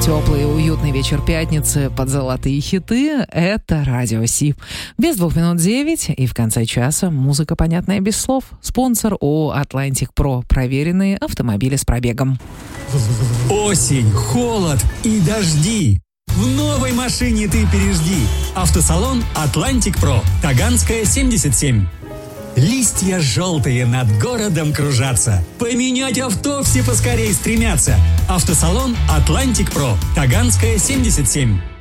теплый и уютный вечер пятницы под золотые хиты — это Радио Си. Без 2 минут 9, и в конце часа музыка, понятная без слов. Спонсор ООО «Атлантик Про». Проверенные автомобили с пробегом. Осень, холод и дожди. В новой машине ты пережди. Автосалон «Атлантик Про». Таганская, 77. Листья желтые над городом кружатся. Поменять авто все поскорей стремятся. Автосалон «Атлантик Про». Таганская, 77.